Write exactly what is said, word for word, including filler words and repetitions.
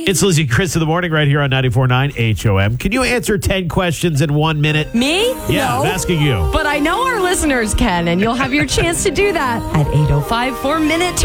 It's Lizzie and Chris in the morning right here on ninety-four point nine H O M. Can you answer ten questions in one minute? Me? Yeah, no. I'm asking you. But I know our listeners can, and you'll have your chance to do that at eight oh five for Minute